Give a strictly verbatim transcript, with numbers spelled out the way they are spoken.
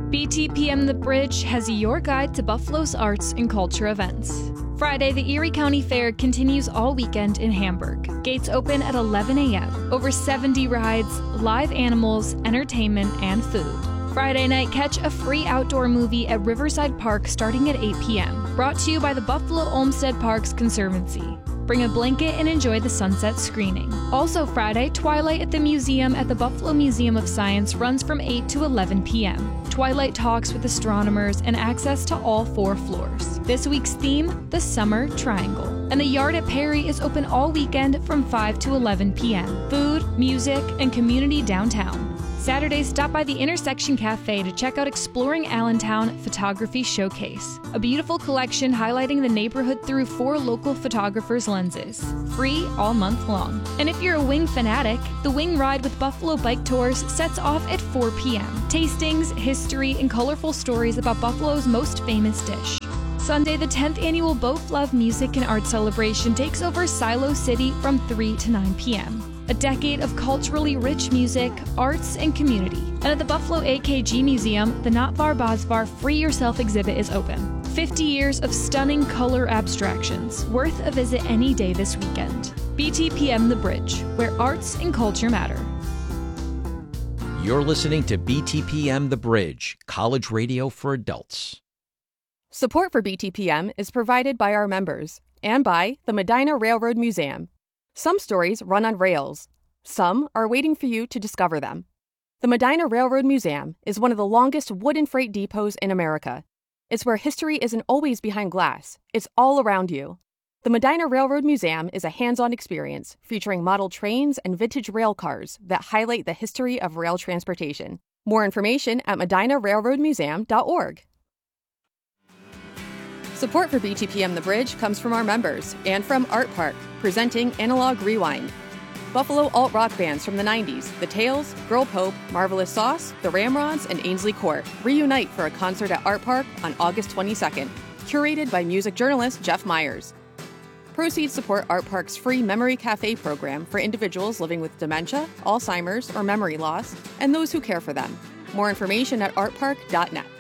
B T P M The Bridge has your guide to Buffalo's arts and culture events. Friday, the Erie County Fair continues all weekend in Hamburg. Gates open at eleven a.m. Over seventy rides, live animals, entertainment, and food. Friday night, catch a free outdoor movie at Riverside Park starting at eight p.m. Brought to you by the Buffalo Olmsted Parks Conservancy. Bring a blanket and enjoy the sunset screening. Also Friday, Twilight at the Museum at the Buffalo Museum of Science runs from eight to eleven p.m. Twilight talks with astronomers and access to all four floors. This week's theme, the Summer Triangle. And the Yard at Perry is open all weekend from five to eleven p.m. Food, music, and community downtown. Saturday, stop by the Intersection Cafe to check out Exploring Allentown Photography Showcase, a beautiful collection highlighting the neighborhood through four local photographers' lenses. Free all month long. And if you're a wing fanatic, the Wing Ride with Buffalo Bike Tours sets off at four p.m. Tastings, history, and colorful stories about Buffalo's most famous dish. Sunday, the tenth annual Boat Love Music and Art Celebration takes over Silo City from three to nine p.m. A decade of culturally rich music, arts, and community. And at the Buffalo A K G Museum, the Not Far Bosvar Free Yourself exhibit is open. fifty years of stunning color abstractions, worth a visit any day this weekend. B T P M The Bridge, where arts and culture matter. You're listening to B T P M The Bridge, college radio for adults. Support for B T P M is provided by our members and by the Medina Railroad Museum. Some stories run on rails. Some are waiting for you to discover them. The Medina Railroad Museum is one of the longest wooden freight depots in America. It's where history isn't always behind glass. It's all around you. The Medina Railroad Museum is a hands-on experience featuring model trains and vintage rail cars that highlight the history of rail transportation. More information at medina railroad museum dot org. Support for B T P M The Bridge comes from our members and from Art Park, presenting Analog Rewind. Buffalo alt-rock bands from the nineties, The Tales, Girl Pope, Marvelous Sauce, The Ramrods, and Ainsley Court reunite for a concert at Art Park on August twenty-second, curated by music journalist Jeff Myers. Proceeds support Art Park's free Memory Cafe program for individuals living with dementia, Alzheimer's, or memory loss, and those who care for them. More information at art park dot net.